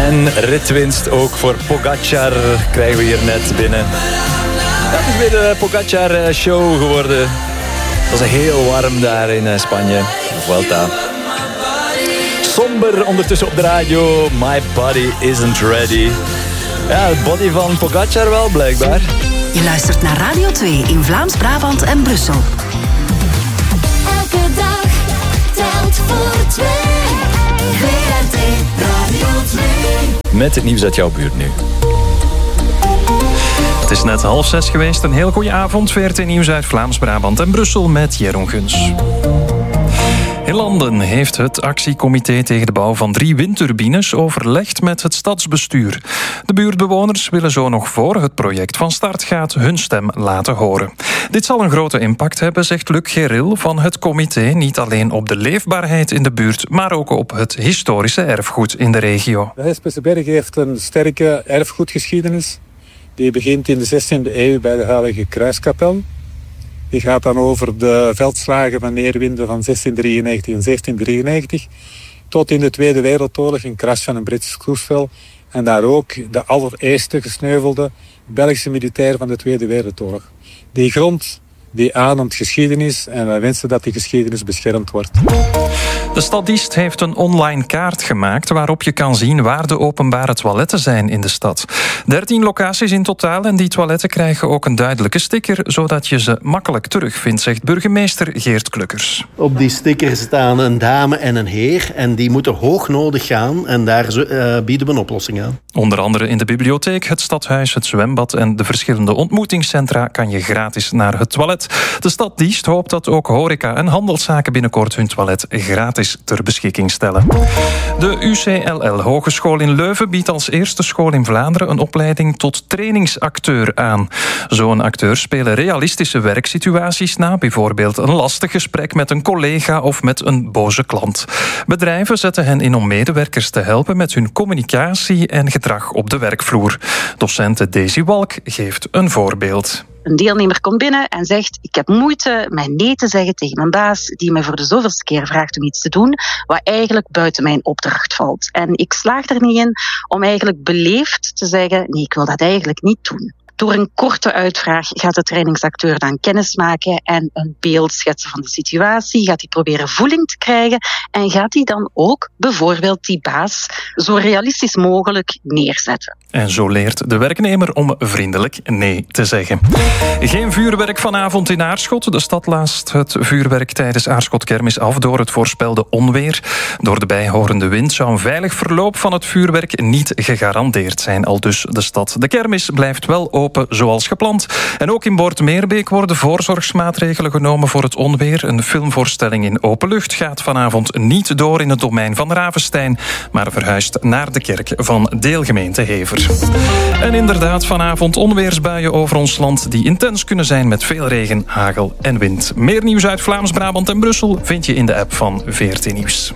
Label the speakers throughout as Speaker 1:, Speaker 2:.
Speaker 1: En ritwinst ook voor Pogacar krijgen we hier net binnen. Dat is weer de Pogacar-show geworden. Het was heel warm daar in Spanje. Vuelta. Somber ondertussen op de radio. My body isn't ready. Ja, het body van Pogacar wel, blijkbaar.
Speaker 2: Je luistert naar Radio 2 in Vlaams-Brabant en Brussel.
Speaker 3: Elke dag telt voor twee. VRT Radio 2.
Speaker 1: Met het nieuws uit jouw buurt nu.
Speaker 4: Het is net 5:30 geweest. Een heel goede avond. VRT Nieuws uit Vlaams-Brabant en Brussel met Jeroen Guns. In Landen heeft het actiecomité tegen de bouw van 3 windturbines overlegd met het stadsbestuur. De buurtbewoners willen zo nog voor het project van start gaat hun stem laten horen. Dit zal een grote impact hebben, zegt Luc Geril van het comité, niet alleen op de leefbaarheid in de buurt, maar ook op het historische erfgoed in de regio.
Speaker 5: De Hespeseberg heeft een sterke erfgoedgeschiedenis. Die begint in de 16e eeuw bij de Heilige Kruiskapel. Die gaat dan over de veldslagen van Neerwinden van 1693 en 1793... tot in de Tweede Wereldoorlog, een crash van een Brits toestel. En daar ook de allereerste gesneuvelde Belgische militair van de Tweede Wereldoorlog. Die grond die ademt geschiedenis en wij wensen dat die geschiedenis beschermd wordt.
Speaker 4: De stad Diest heeft een online kaart gemaakt waarop je kan zien waar de openbare toiletten zijn in de stad. 13 locaties in totaal en die toiletten krijgen ook een duidelijke sticker, zodat je ze makkelijk terugvindt, zegt burgemeester Geert Klukkers.
Speaker 6: Op die sticker staan een dame en een heer en die moeten hoognodig gaan en daar bieden we een oplossing aan.
Speaker 4: Onder andere in de bibliotheek, het stadhuis, het zwembad en de verschillende ontmoetingscentra kan je gratis naar het toilet. De stad Diest hoopt dat ook horeca en handelszaken binnenkort hun toilet gratis ter beschikking stellen. De UCLL Hogeschool in Leuven biedt als eerste school in Vlaanderen een opleiding tot trainingsacteur aan. Zo'n acteurs spelen realistische werksituaties na, bijvoorbeeld een lastig gesprek met een collega of met een boze klant. Bedrijven zetten hen in om medewerkers te helpen met hun communicatie en gedrag op de werkvloer. Docente Daisy Walk geeft een voorbeeld.
Speaker 7: Een deelnemer komt binnen en zegt: ik heb moeite met nee te zeggen tegen mijn baas die mij voor de zoveelste keer vraagt om iets te doen wat eigenlijk buiten mijn opdracht valt. En ik slaag er niet in om eigenlijk beleefd te zeggen: nee, ik wil dat eigenlijk niet doen. Door een korte uitvraag gaat de trainingsacteur dan kennis maken en een beeld schetsen van de situatie. Gaat hij proberen voeling te krijgen en gaat hij dan ook bijvoorbeeld die baas zo realistisch mogelijk neerzetten.
Speaker 4: En zo leert de werknemer om vriendelijk nee te zeggen. Geen vuurwerk vanavond in Aarschot. De stad laast het vuurwerk tijdens Aarschot-kermis af door het voorspelde onweer. Door de bijhorende wind zou een veilig verloop van het vuurwerk niet gegarandeerd zijn, aldus de stad. De kermis blijft wel open zoals gepland. En ook in Boortmeerbeek worden voorzorgsmaatregelen genomen voor het onweer. Een filmvoorstelling in open lucht gaat vanavond niet door in het domein van Ravenstein, maar verhuist naar de kerk van deelgemeente Hever. En inderdaad, vanavond onweersbuien over ons land die intens kunnen zijn met veel regen, hagel en wind. Meer nieuws uit Vlaams-Brabant en Brussel vind je in de app van VRT Nieuws.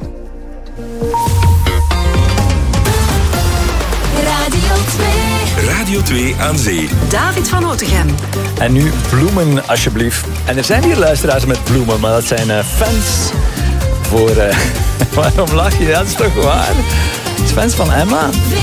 Speaker 3: Radio 2
Speaker 2: aan zee. David van Otegem.
Speaker 1: En nu bloemen, alsjeblieft. En er zijn hier luisteraars met bloemen, maar dat zijn fans voor... Waarom lach je? Dat is toch waar? Het is fans van Emma.